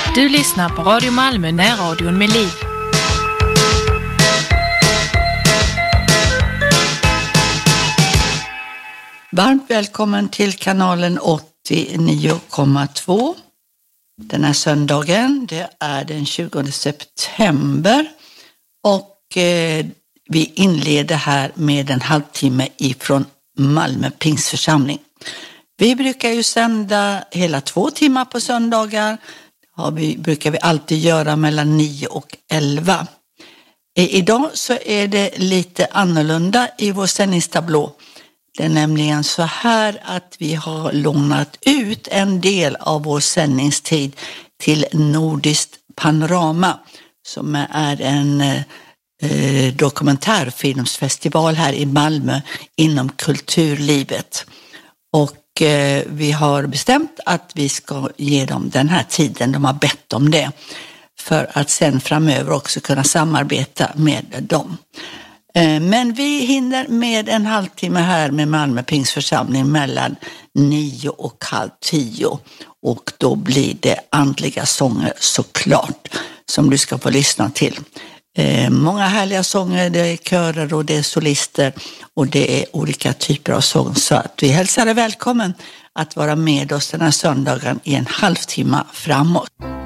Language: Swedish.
Du lyssnar på Radio Malmö, närradion med liv. Varmt välkommen till kanalen 89,2. Den här söndagen, det är den 20 september och vi inleder här med en halvtimme ifrån Malmö Pingstförsamling. Vi brukar ju sända hela 2 timmar på söndagar. Brukar vi alltid göra mellan 9 och 11. Idag så är det lite annorlunda i vår sändningstablå. Det är nämligen så här att vi har lånat ut en del av vår sändningstid till Nordiskt Panorama som är en dokumentärfilmsfestival här i Malmö inom kulturlivet. Och vi har bestämt att vi ska ge dem den här tiden, de har bett om det, för att sen framöver också kunna samarbeta med dem. Men vi hinner med en halvtimme här med Malmö Pingstförsamling mellan 9 och halv 10. Och då blir det andliga sånger såklart som du ska få lyssna till. Många härliga sånger, det är körer och det är solister och det är olika typer av sång. Så att vi hälsar dig välkommen att vara med oss den här söndagen i en halvtimme framåt.